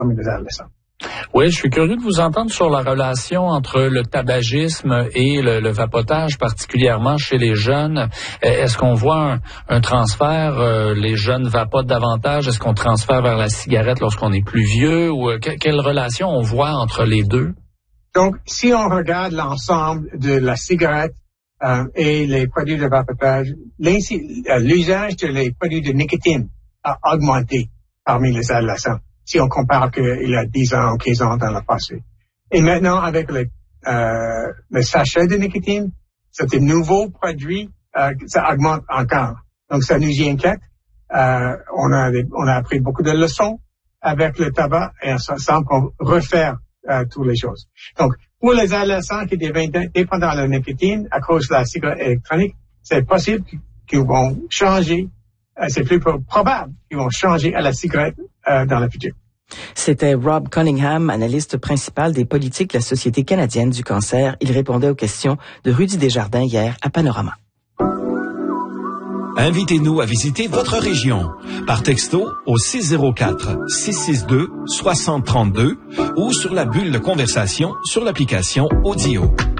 parmi les adolescents. Oui, je suis curieux de vous entendre sur la relation entre le tabagisme et le vapotage, particulièrement chez les jeunes. Est-ce qu'on voit un transfert, les jeunes vapotent davantage? Est-ce qu'on transfère vers la cigarette lorsqu'on est plus vieux? Ou quelle relation on voit entre les deux? Donc, si on regarde l'ensemble de la cigarette et les produits de vapotage, l'usage de les produits de nicotine a augmenté parmi les adolescents, si on compare qu'il y a 10 ans ou 15 ans dans le passé. Et maintenant, avec le sachet de nicotine, c'est un nouveau produit, ça augmente encore. Donc, ça nous y inquiète. On a appris beaucoup de leçons avec le tabac et on semble qu'on refaire toutes les choses. Donc, pour les adolescents qui deviennent dépendants de la nicotine à cause de la cigarette électronique, c'est possible qu'ils vont changer. C'est plus probable qu'ils vont changer à la cigarette dans le futur. C'était Rob Cunningham, analyste principal des politiques de la Société canadienne du cancer. Il répondait aux questions de Rudy Desjardins hier à Panorama. Invitez-nous à visiter votre région par texto au 604-662-6032 ou sur la bulle de conversation sur l'application Audio.